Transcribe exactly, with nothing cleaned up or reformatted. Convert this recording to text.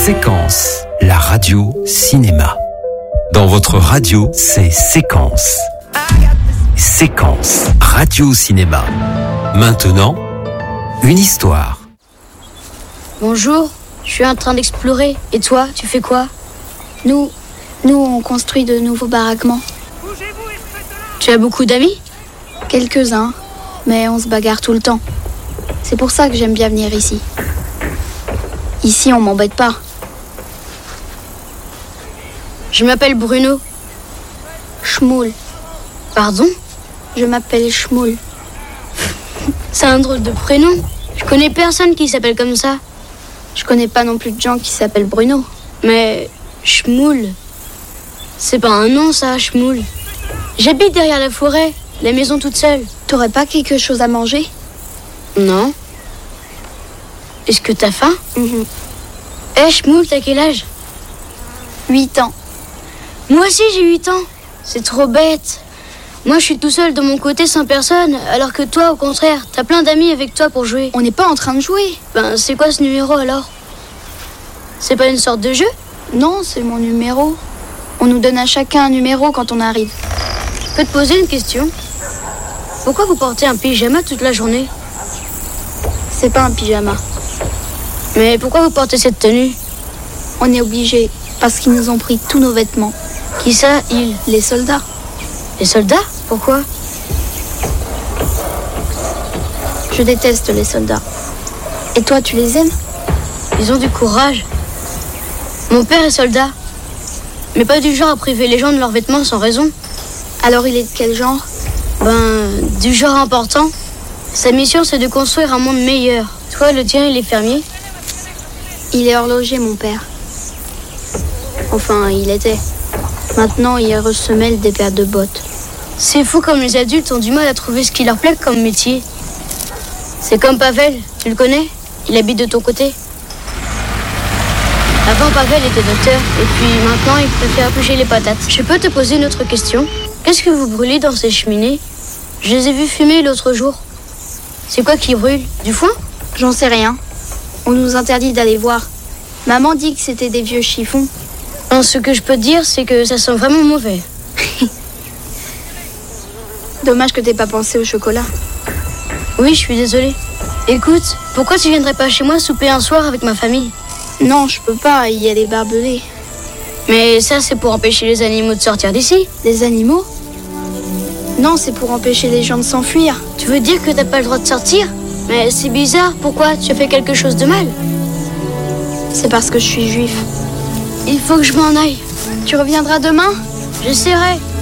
Séquence, la radio cinéma. Dans votre radio, c'est Séquence. Séquence, radio cinéma. Maintenant, une histoire. Bonjour, je suis en train d'explorer. Et toi, tu fais quoi? Nous, nous, on construit de nouveaux baraquements. Tu as beaucoup d'amis? Quelques-uns, mais on se bagarre tout le temps. C'est pour ça que j'aime bien venir ici. Ici, on m'embête pas. Je m'appelle Bruno. Schmoul. Pardon? Je m'appelle Schmoul. C'est un drôle de prénom. Je connais personne qui s'appelle comme ça. Je connais pas non plus de gens qui s'appellent Bruno. Mais Schmoul, c'est pas un nom ça, Schmoul. J'habite derrière la forêt, la maison toute seule. T'aurais pas quelque chose à manger? Non. Est-ce que t'as faim? Mm-hmm. Eh, Schmoul, t'as quel âge? Huit ans. Moi aussi j'ai huit ans. C'est trop bête. Moi je suis tout seul de mon côté sans personne, alors que toi au contraire, t'as plein d'amis avec toi pour jouer. On n'est pas en train de jouer. Ben c'est quoi ce numéro alors? C'est pas une sorte de jeu? Non, c'est mon numéro. On nous donne à chacun un numéro quand on arrive. Je peux te poser une question? Pourquoi vous portez un pyjama toute la journée? C'est pas un pyjama. Mais pourquoi vous portez cette tenue? On est obligé, parce qu'ils nous ont pris tous nos vêtements. Qui ça, ils? Les soldats. Les soldats? Pourquoi? Je déteste les soldats. Et toi, tu les aimes? Ils ont du courage. Mon père est soldat, mais pas du genre à priver les gens de leurs vêtements sans raison. Alors il est de quel genre? Ben, du genre important. Sa mission, c'est de construire un monde meilleur. Toi, le tien, il est fermier? Il est horloger, mon père. Enfin, il était. Maintenant, il ressemelle des paires de bottes. C'est fou comme les adultes ont du mal à trouver ce qui leur plaît comme métier. C'est comme Pavel, tu le connais? Il habite de ton côté. Avant, Pavel était docteur, et puis maintenant, il préfère éplucher les patates. Je peux te poser une autre question? Qu'est-ce que vous brûlez dans ces cheminées? Je les ai vus fumer l'autre jour. C'est quoi qui brûle? Du foin? J'en sais rien. On nous interdit d'aller voir. Maman dit que c'était des vieux chiffons. Non, ce que je peux te dire, c'est que ça sent vraiment mauvais. Dommage que t'aies pas pensé au chocolat. Oui, je suis désolée. Écoute, pourquoi tu viendrais pas chez moi souper un soir avec ma famille? Non, je peux pas, il y a des barbelés. Mais ça, c'est pour empêcher les animaux de sortir d'ici. Les animaux? Non, c'est pour empêcher les gens de s'enfuir. Tu veux dire que t'as pas le droit de sortir? Mais c'est bizarre, pourquoi? Tu as fait quelque chose de mal? C'est parce que je suis juif. Il faut que je m'en aille. Tu reviendras demain? J'essaierai.